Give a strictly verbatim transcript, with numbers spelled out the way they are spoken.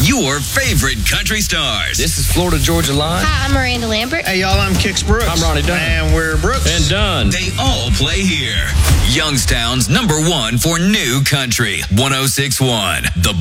your favorite country stars. This is Florida Georgia Line. Hi, I'm Miranda Lambert. Hey, y'all, I'm Kix Brooks. I'm Ronnie Dunn. And we're Brooks. And Dunn. They all play here. Youngstown's number one for new country. one oh six point one. The